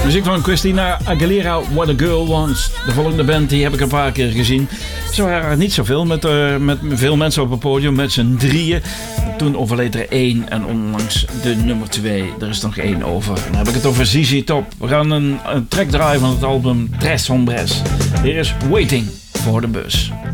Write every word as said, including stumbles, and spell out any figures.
Muziek van Christina Aguilera, What a Girl Wants. De volgende band die heb ik een paar keer gezien. Ze waren er niet zoveel met, uh, met veel mensen op het podium, met z'n drieën. Toen overleed er één en onlangs de nummer twee. Er is nog één over. Dan heb ik het over Z Z Top. We gaan een, een track draaien van het album Tres Hombres. Hier is Waiting for the Bus.